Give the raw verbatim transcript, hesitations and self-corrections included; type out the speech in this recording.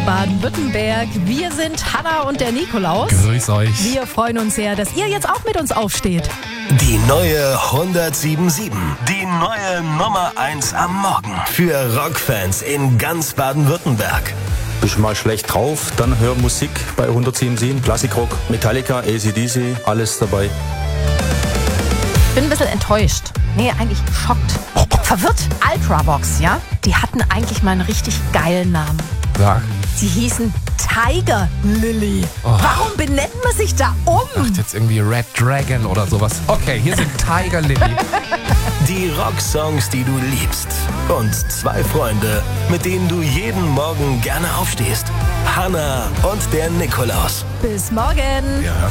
Baden-Württemberg. Wir sind Hanna und der Nikolaus. Grüß euch. Wir freuen uns sehr, dass ihr jetzt auch mit uns aufsteht. Die neue hundertsieben sieben. Die neue Nummer eins am Morgen. Für Rockfans in ganz Baden-Württemberg. Bist du mal schlecht drauf, dann hör Musik bei hundertsieben sieben. Klassikrock, Metallica, A C D C, alles dabei. Ich bin ein bisschen enttäuscht. Nee, eigentlich schockt. Verwirrt. Ultravox, ja? Die hatten eigentlich mal einen richtig geilen Namen. Sag. Sie hießen Tiger Lily. Oh. Warum benennt man sich da um? Macht jetzt irgendwie Red Dragon oder sowas. Okay, hier sind Tiger Lily. Die Rocksongs, die du liebst. Und zwei Freunde, mit denen du jeden Morgen gerne aufstehst. Hanna und der Nikolaus. Bis morgen. Ja.